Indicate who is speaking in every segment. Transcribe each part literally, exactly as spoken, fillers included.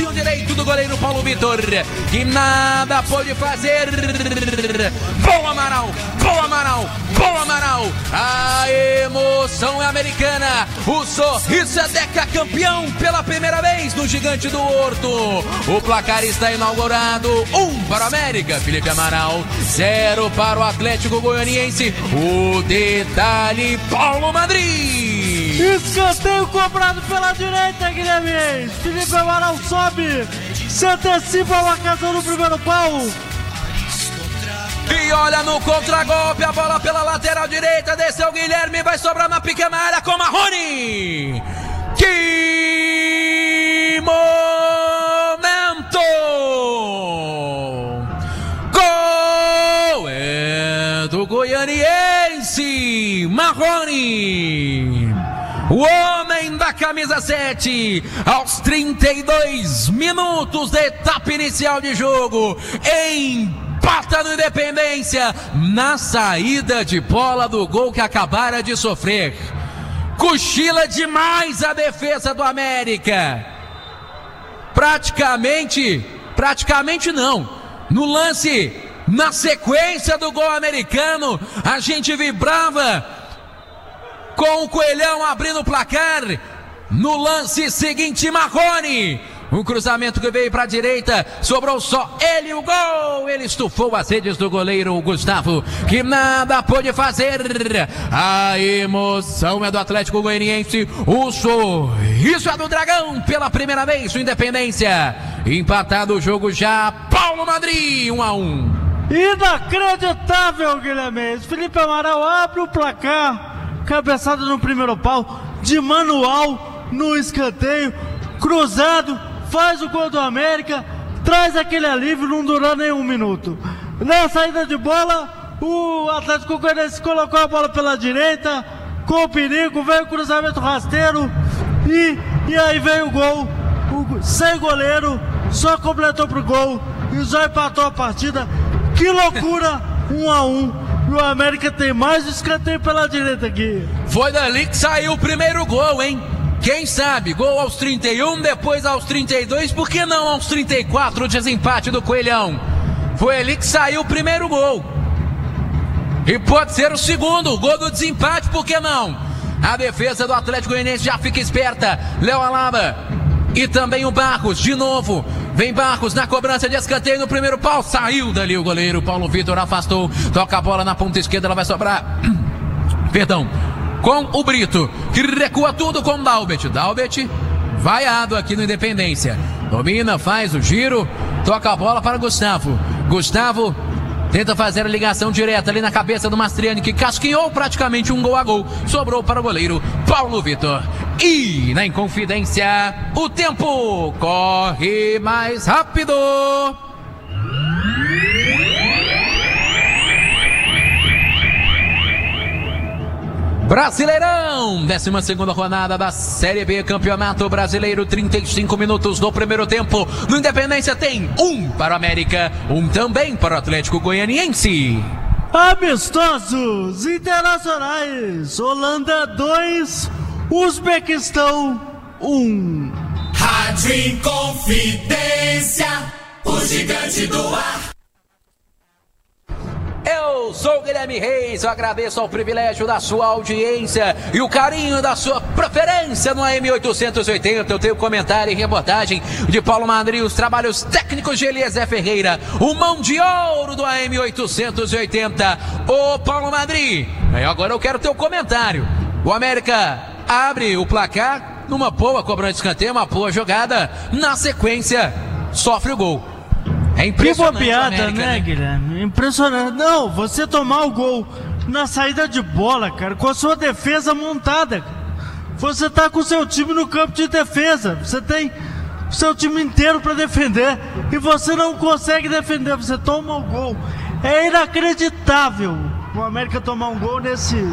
Speaker 1: cantinho direito do goleiro Paulo Vitor, que nada pôde fazer. Boa Amaral, boa Amaral, boa Amaral. A emoção é americana. O sorriso é decacampeão pela primeira vez no Gigante do Horto. O placar está inaugurado. Um para o América, Felipe Amaral. Zero para o Atlético Goianiense. O detalhe, Paulo Madrid.
Speaker 2: Escanteio cobrado pela direita, Guilherme. Felipe Amaral sobe, se antecipa a marcação no primeiro pau.
Speaker 1: E olha no contragolpe, a bola pela lateral direita, desceu o Guilherme, vai sobrar na pequena área com Marrone. Que momento! Gol é do goianiense, Marrone. O homem da camisa sete, aos trinta e dois minutos da etapa inicial de jogo, empata no Independência, na saída de bola do gol que acabara de sofrer. Cochila demais a defesa do América. Praticamente, praticamente não. No lance, na sequência do gol americano, a gente vibrava com o Coelhão abrindo o placar. No lance seguinte, Marrone, um cruzamento que veio para a direita, sobrou só ele, o gol. Ele estufou as redes do goleiro Gustavo, que nada pôde fazer. A emoção é do Atlético Goianiense. O sorriso é do Dragão pela primeira vez no Independência. Empatado o jogo já, Paulo Madrid, um a um.
Speaker 2: Inacreditável, Guilherme. Felipe Amaral abre o placar. Cabeçada no primeiro pau, de manual, no escanteio, cruzado, faz o gol do América, traz aquele alívio, não durou nem um minuto. Na saída de bola, o Atlético Goianiense colocou a bola pela direita, com o perigo, veio o cruzamento rasteiro, e, e aí veio o gol, o, sem goleiro, só completou pro gol, e já empatou a partida. Que loucura, um a um. O América tem mais escanteio pela direita aqui.
Speaker 1: Foi dali que saiu o primeiro gol, hein? Quem sabe? Gol aos trinta e um, depois aos trinta e dois, por que não aos trinta e quatro, o desempate do Coelhão? Foi ali que saiu o primeiro gol. E pode ser o segundo, o gol do desempate, por que não? A defesa do Atlético Goianiense já fica esperta. Léo Alaba e também o Barcos, de novo. Vem Barcos na cobrança de escanteio no primeiro pau. Saiu dali o goleiro Paulo Vitor, afastou. Toca a bola na ponta esquerda, ela vai sobrar. Perdão. Com o Brito, que recua tudo com o Dalbert. Dalbert vaiado aqui no Independência. Domina, faz o giro. Toca a bola para Gustavo. Gustavo tenta fazer a ligação direta ali na cabeça do Mastriani, que casquinhou praticamente um gol a gol. Sobrou para o goleiro Paulo Vitor. E na Inconfidência, o tempo corre mais rápido. Brasileirão, décima segunda rodada da Série B, Campeonato Brasileiro, trinta e cinco minutos do primeiro tempo. No Independência tem um para o América, um também para o Atlético Goianiense.
Speaker 2: Amistosos internacionais, Holanda dois, Uzbequistão um.
Speaker 3: Rádio Inconfidência, o gigante do ar.
Speaker 1: Eu sou o Guilherme Reis, eu agradeço ao privilégio da sua audiência e o carinho da sua preferência no A M oitocentos e oitenta. Eu tenho comentário e reportagem de Paulo Madrid, os trabalhos técnicos de Eliezer Ferreira, o mão de ouro do A M oitocentos e oitenta. Ô Paulo Madrid, agora eu quero teu comentário. O América abre o placar numa boa cobrança de escanteio, uma boa jogada, na sequência sofre o gol. É impressionante.
Speaker 2: Que bobeada,
Speaker 1: América,
Speaker 2: né,
Speaker 1: né,
Speaker 2: Guilherme? Impressionante. Não, você tomar o gol na saída de bola, cara, com a sua defesa montada. Você tá com o seu time no campo de defesa. Você tem o seu time inteiro para defender e você não consegue defender. Você toma o gol. É inacreditável o América tomar um gol nesse,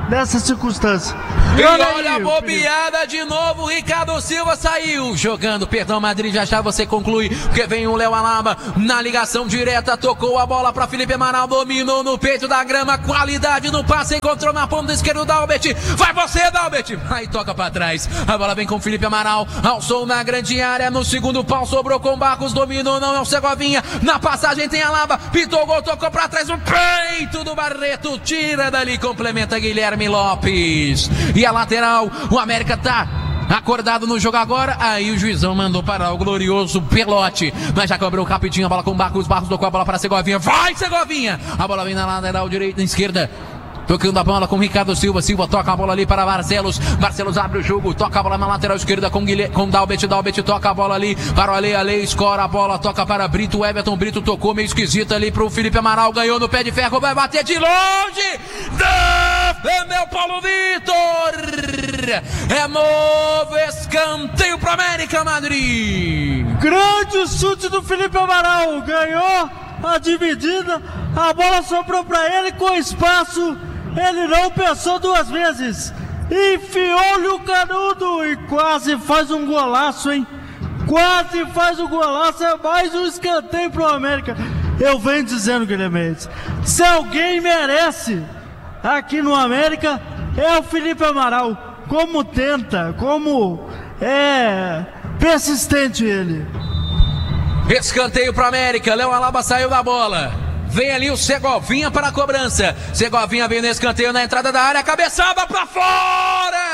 Speaker 2: nessa circunstância.
Speaker 1: E olha, olha a bobeada de novo, Ricardo Silva saiu jogando, perdão, Madrid, já já você conclui, porque vem o Léo Alaba na ligação direta, tocou a bola para Felipe Amaral, dominou no peito da grama, qualidade no passe, encontrou na ponta esquerda o Dalbert, vai você, Dalbert, aí toca para trás, a bola vem com Felipe Amaral, alçou na grande área, no segundo pau sobrou com Barcos, dominou, não é o Segovinha, na passagem tem Alaba, pintou o gol, tocou para trás, o peito do Barreto, tira dali, complementa Guilherme Lopes. E a lateral, o América tá acordado no jogo agora, aí o juizão mandou parar o glorioso Pelote, mas já cobrou rapidinho a bola com Barcos, Barcos tocou a bola para Segovinha, vai Segovinha, a bola vem na lateral direita e esquerda, tocando a bola com Ricardo Silva, Silva toca a bola ali para Barcelos, Barcelos abre o jogo, toca a bola na lateral esquerda com, Guilherme, com Dalbert, Dalbert toca a bola ali para o Ale, Ale escora a bola, toca para Brito, Everton Brito tocou meio esquisito ali para o Felipe Amaral, ganhou no pé de ferro, vai bater de longe, defendeu Paulo Vitor, é novo escanteio para América Madrid.
Speaker 2: Grande chute do Felipe Amaral, ganhou a dividida, a bola sobrou para ele com espaço, ele não pensou duas vezes, enfiou-lhe o canudo e quase faz um golaço, hein? Quase faz um golaço, é mais um escanteio pro América. Eu venho dizendo, Guilherme Mendes, se alguém merece aqui no América, é o Felipe Amaral. Como tenta, como é persistente ele.
Speaker 1: Escanteio para América, Léo Alaba saiu da bola. Vem ali o Segovinha para a cobrança. Segovinha vem no escanteio na entrada da área, cabeçada para fora!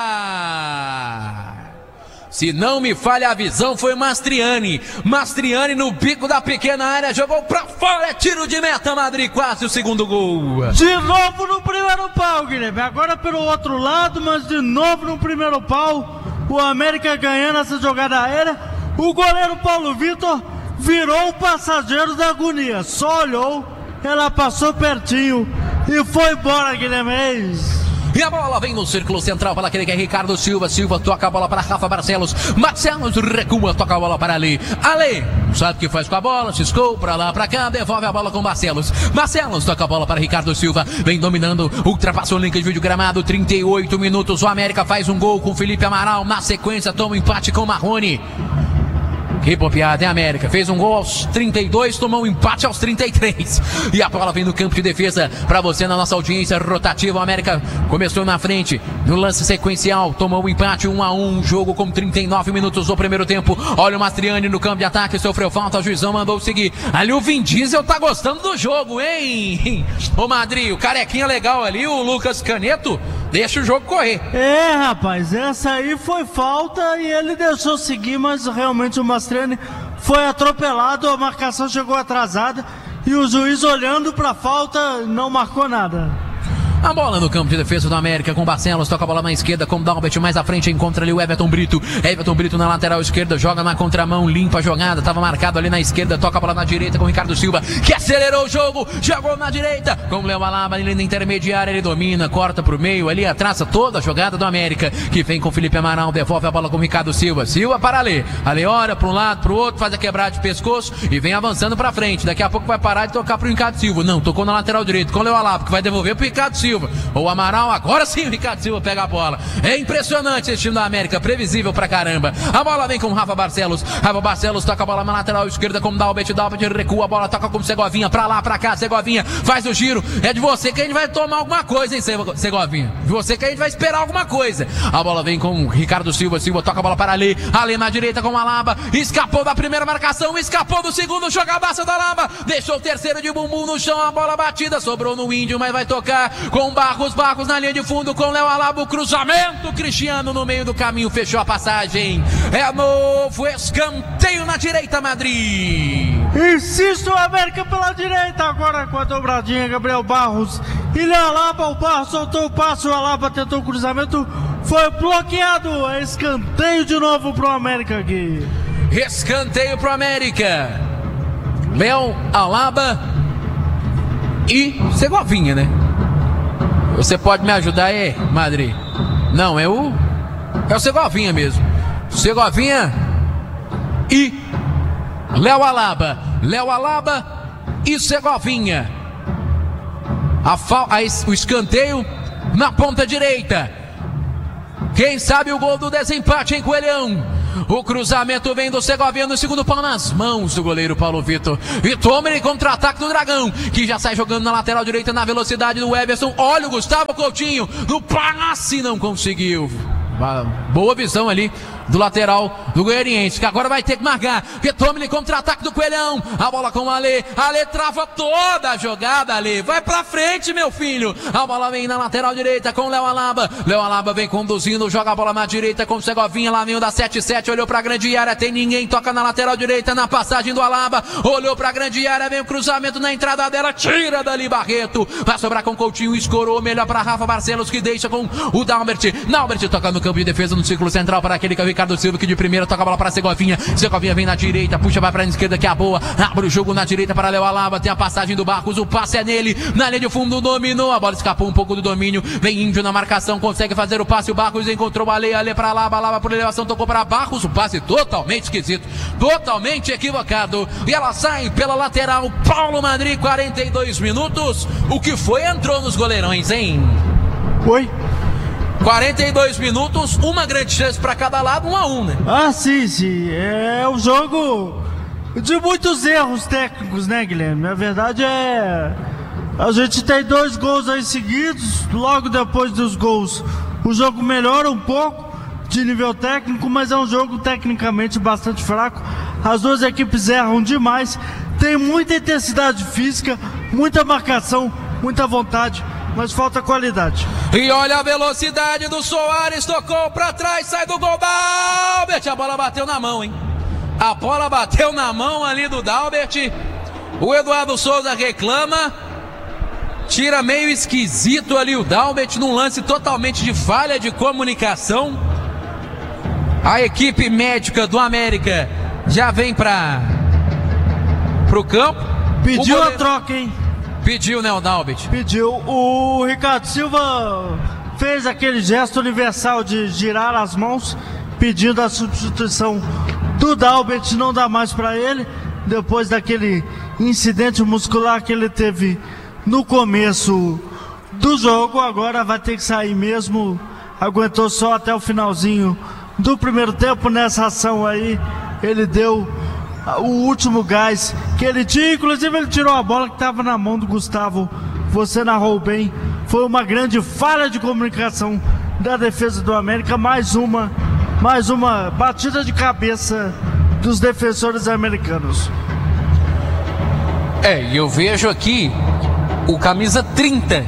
Speaker 1: Se não me falha a visão, foi Mastriani. Mastriani no bico da pequena área, jogou para fora, é tiro de meta, Madrid, quase o segundo gol.
Speaker 2: De novo no primeiro pau, Guilherme. Agora pelo outro lado, mas de novo no primeiro pau. O América ganhando essa jogada aérea. O goleiro Paulo Vitor virou o passageiro da agonia. Só olhou, ela passou pertinho e foi embora, Guilherme Mendes.
Speaker 1: E a bola vem no círculo central para aquele que é Ricardo Silva. Silva toca a bola para Rafa Barcelos. Barcelos recua, toca a bola para Ali. Ali, sabe o que faz com a bola? Ciscou para lá, para cá, devolve a bola com Barcelos. Barcelos toca a bola para Ricardo Silva. Vem dominando, ultrapassou o link de vídeo gramado. trinta e oito minutos, o América faz um gol com Felipe Amaral. Na sequência, toma um empate com Marrone. Que bobeada, é América. Fez um gol aos trinta e dois, tomou um empate aos trinta e três. E a bola vem no campo de defesa para você na nossa audiência rotativa. O América começou na frente no lance sequencial, tomou um empate um a um. Jogo com trinta e nove minutos do primeiro tempo. Olha o Mastriani no campo de ataque, sofreu falta, o juizão mandou seguir. Ali o Vin Diesel tá gostando do jogo, hein? Ô Madrid, o carequinha legal ali, o Lucas Caneto, deixa o jogo correr.
Speaker 2: É, rapaz, essa aí foi falta e ele deixou seguir, mas realmente o Mastriani foi atropelado, a marcação chegou atrasada e o juiz olhando para a falta não marcou nada.
Speaker 1: A bola no campo de defesa do América com Barcelos, toca a bola na esquerda com Dalbert, mais à frente encontra ali o Everton Brito. Everton Brito na lateral esquerda, joga na contramão, limpa a jogada, estava marcado ali na esquerda, toca a bola na direita com Ricardo Silva, que acelerou o jogo, jogou na direita com o Léo Alaba ali na intermediária, ele domina, corta pro meio, ali traça toda a jogada do América, que vem com Felipe Amaral, devolve a bola com Ricardo Silva, Silva para Ali, Ali olha para um lado, pro outro, faz a quebrada de pescoço e vem avançando pra frente, daqui a pouco vai parar de tocar pro Ricardo Silva, não, tocou na lateral direita com o Léo Alaba, que vai devolver pro Ricardo Silva, ou Amaral, agora sim o Ricardo Silva pega a bola. É impressionante esse time da América, previsível pra caramba. A bola vem com o Rafa Barcelos. Rafa Barcelos toca a bola na lateral esquerda com o Dalbert. Dalbert recua a bola, toca com o Segovinha, pra lá, pra cá. Segovinha faz o giro. É de você que a gente vai tomar alguma coisa, hein, Segovinha? De você que a gente vai esperar alguma coisa. A bola vem com o Ricardo Silva. Silva toca a bola para Ali. Ali na direita com o Alaba. Escapou da primeira marcação, escapou do segundo. Jogadaça da Alaba. Deixou o terceiro de bumbum no chão. A bola batida, sobrou no Índio, mas vai tocar com o Barcos. Barcos na linha de fundo com Léo Alaba, o cruzamento, Cristiano no meio do caminho, fechou a passagem, é novo escanteio na direita, Madrid.
Speaker 2: Insisto, o América pela direita, agora com a dobradinha, Gabriel Barros e Léo Alaba, o Barros soltou o passe, o Alaba tentou o cruzamento, foi bloqueado, é escanteio de novo pro América aqui.
Speaker 1: Escanteio pro América, Léo Alaba e Segovinha, né? Você pode me ajudar aí, Madrid? Não, é o... É o Segovinha mesmo. Segovinha e Léo Alaba. Léo Alaba e Segovinha. A fal... a... O escanteio na ponta direita. Quem sabe o gol do desempate em Coelhão. O cruzamento vem do Segovia no segundo pau, nas mãos do goleiro Paulo Vitor. E toma ele contra-ataque do Dragão, que já sai jogando na lateral direita na velocidade do Everson. Olha o Gustavo Coutinho no passe, não conseguiu. Uma boa visão ali do lateral do Goianiense, que agora vai ter que marcar. Retome ele contra-ataque do Coelhão. A bola com o Ale. Ale trava toda a jogada, Ale. Vai pra frente, meu filho. A bola vem na lateral direita com o Léo Alaba. Léo Alaba vem conduzindo, joga a bola na direita com o Segovinha. Lá vem o da sete sete, olhou pra grande área. Tem ninguém, toca na lateral direita, na passagem do Alaba. Olhou pra grande área, vem o cruzamento na entrada dela. Tira dali Barreto. Vai sobrar com o Coutinho, escorou. Melhor pra Rafa Barcelos, que deixa com o Dalbert. Dalbert toca no campo de defesa, no círculo central para aquele que é o Ricardo Silva, que de primeira toca a bola para Segovinha. Segovinha vem na direita, puxa, vai para a esquerda, que é a boa. Abre o jogo na direita para Léo Alaba. Tem a passagem do Barcos, o passe é nele. Na linha de fundo, dominou. A bola escapou um pouco do domínio. Vem Índio na marcação, consegue fazer o passe. O Barcos encontrou o Ale, Ale para Alaba. Alaba por elevação, tocou para Barcos. O passe totalmente esquisito, totalmente equivocado. E ela sai pela lateral. Paulo Madrid, quarenta e dois minutos. O que foi? Entrou nos goleirões, hein?
Speaker 2: Oi?
Speaker 1: quarenta e dois minutos, uma grande chance para cada lado, um a um, né?
Speaker 2: Ah, sim, sim. É um jogo de muitos erros técnicos, né, Guilherme? A verdade é... a gente tem dois gols aí seguidos, logo depois dos gols o jogo melhora um pouco de nível técnico, mas é um jogo tecnicamente bastante fraco. As duas equipes erram demais, tem muita intensidade física, muita marcação, muita vontade, mas falta qualidade.
Speaker 1: E olha a velocidade do Soares, tocou pra trás, sai do gol, Dalbert. A bola bateu na mão, hein? A bola bateu na mão ali do Dalbert. O Eduardo Souza reclama. Tira meio esquisito ali o Dalbert, num lance totalmente de falha de comunicação. A equipe médica do América já vem para pro campo.
Speaker 2: Pediu
Speaker 1: goleiro...
Speaker 2: a troca, hein?
Speaker 1: Pediu, né, o Dalbert?
Speaker 2: Pediu. O Ricardo Silva fez aquele gesto universal de girar as mãos, pedindo a substituição do Dalbert. Não dá mais para ele, depois daquele incidente muscular que ele teve no começo do jogo. Agora vai ter que sair mesmo. Aguentou só até o finalzinho do primeiro tempo. Nessa ação aí, ele deu o último gás que ele tinha. Inclusive ele tirou a bola que estava na mão do Gustavo. Você narrou bem. Foi uma grande falha de comunicação da defesa do América. Mais uma, mais uma batida de cabeça dos defensores americanos.
Speaker 1: É, e eu vejo aqui o camisa trinta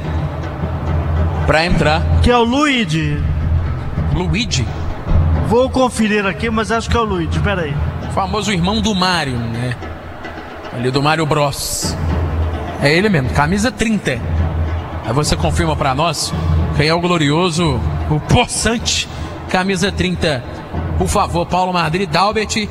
Speaker 1: para entrar,
Speaker 2: que é o Luigi.
Speaker 1: Luigi?
Speaker 2: Vou conferir aqui, mas acho que é o Luigi. Pera aí.
Speaker 1: Famoso irmão do Mário, né? Ali do Mário Bros. É ele mesmo, camisa trinta. Aí você confirma pra nós quem é o glorioso, o possante camisa trinta. Por favor, Paulo Madrid, Dalbert.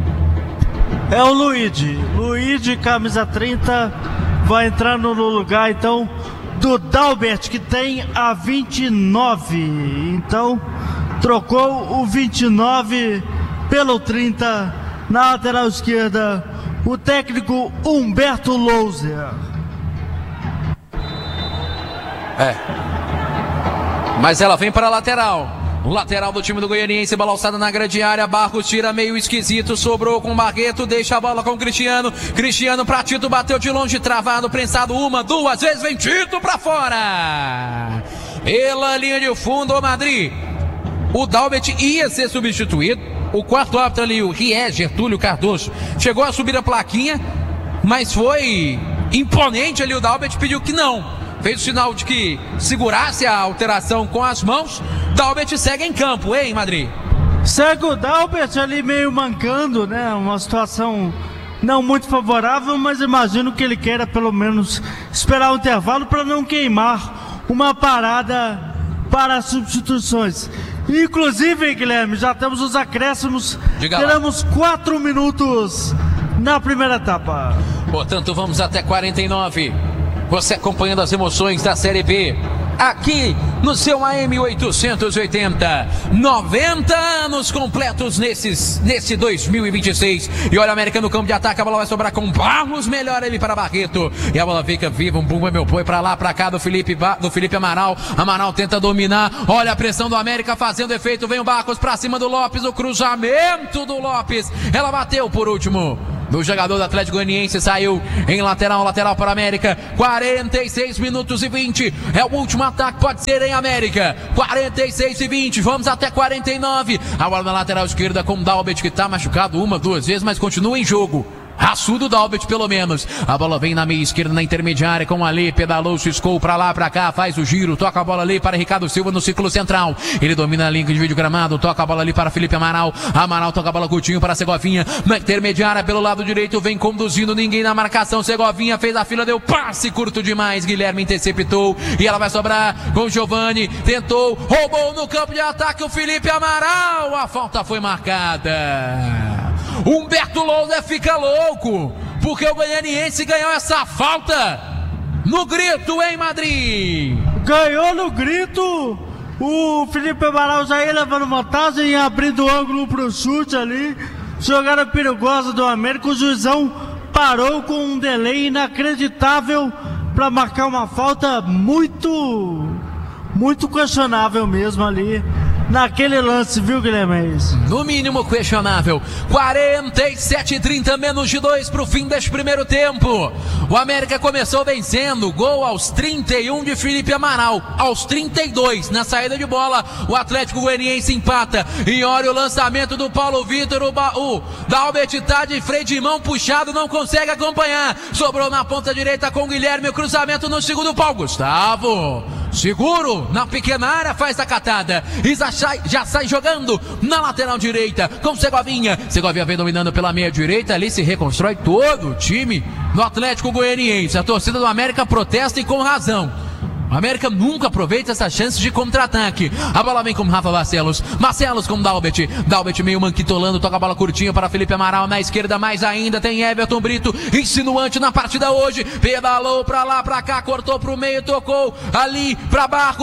Speaker 2: É o Luigi. Luigi, camisa trinta, vai entrando no lugar, então, do Dalbert, que tem a vinte e nove. Então, trocou o vinte e nove pelo trinta. Na lateral esquerda, o técnico Humberto Louser.
Speaker 1: É. Mas ela vem para a lateral. O lateral do time do Goianiense, bola alçada na grande área. Barcos tira meio esquisito, sobrou com o Barreto, deixa a bola com o Cristiano. Cristiano pra Tito, bateu de longe, travado, prensado uma, duas vezes, vem Tito pra fora. Pela linha de fundo, o Madrid. O Dalbert ia ser substituído. O quarto árbitro ali, o Rié, Getúlio Cardoso, chegou a subir a plaquinha, mas foi imponente ali. O Dalbert pediu que não. Fez o sinal de que segurasse a alteração com as mãos. Dalbert segue em campo, hein, Madrid?
Speaker 2: Segue o Dalbert ali meio mancando, né? Uma situação não muito favorável, mas imagino que ele queira pelo menos esperar o intervalo para não queimar uma parada para as substituições. Inclusive, Guilherme, já temos os acréscimos.
Speaker 1: Diga
Speaker 2: Teremos
Speaker 1: lá.
Speaker 2: quatro minutos na primeira etapa.
Speaker 1: Portanto, vamos até quarenta e nove. Você acompanhando as emoções da Série B. aqui no seu A M oitocentos e oitenta. noventa anos completos nesses, nesse dois mil e vinte e seis. E olha a América no campo de ataque, a bola vai sobrar com Barros, melhor ele para Barreto. E a bola fica viva, um bumba meu boi para lá, para cá do Felipe, do Felipe Amaral. Amaral tenta dominar, olha a pressão do América fazendo efeito, vem o Barros para cima do Lopes, o cruzamento do Lopes. Ela bateu por último. O jogador do Atlético Goianiense saiu em lateral, lateral para a América. quarenta e seis minutos e vinte. É o último ataque, pode ser em América. quarenta e seis e vinte, vamos até quarenta e nove. A bola na lateral esquerda com o Dalbert, que está machucado uma, duas vezes, mas continua em jogo. Raçudo Dalbert, pelo menos. A bola vem na meia esquerda, na intermediária, com o Ale, pedalou, ciscou pra lá, pra cá, faz o giro, toca a bola ali para Ricardo Silva no círculo central. Ele domina a linha de vídeo gramado, toca a bola ali para Felipe Amaral. Amaral toca a bola curtinho para Segovinha. Na intermediária, pelo lado direito, vem conduzindo, ninguém na marcação. Segovinha fez a fila, deu passe curto demais. Guilherme interceptou e ela vai sobrar com o Giovani. Tentou, roubou no campo de ataque o Felipe Amaral. A falta foi marcada. Humberto Lousa fica louco, porque o Goianiense ganhou essa falta no grito em Madrid.
Speaker 2: Ganhou no grito. O Felipe Amaral já ia levando vantagem, abrindo o ângulo pro chute ali. Jogada perigosa do América. O juizão parou com um delay inacreditável para marcar uma falta muito, muito questionável mesmo ali. Naquele lance, viu, Guilherme?
Speaker 1: No mínimo questionável. quarenta e sete e trinta, menos de dois para o fim deste primeiro tempo. O América começou vencendo. Gol aos trinta e um de Felipe Amaral. Aos trinta e dois, na saída de bola, o Atlético Goianiense empata. E olha o lançamento do Paulo Vitor. O, ba... o Dalbert tá de freio de mão puxado, não consegue acompanhar. Sobrou na ponta direita com o Guilherme. O cruzamento no segundo pau. Gustavo, seguro na pequena área, faz a catada. Isa já sai jogando na lateral direita com Segovinha. Segovinha vem dominando pela meia direita. Ali se reconstrói todo o time do Atlético Goianiense. A torcida do América protesta e com razão. O América nunca aproveita essas chances de contra-ataque. A bola vem com Rafa Barcelos. Barcelos com Dalbert. Dalbert meio manquitolando, toca a bola curtinha para Felipe Amaral. Na esquerda mais ainda tem Everton Brito, insinuante na partida hoje. Pedalou pra lá, pra cá, cortou pro meio, tocou ali pra Barros.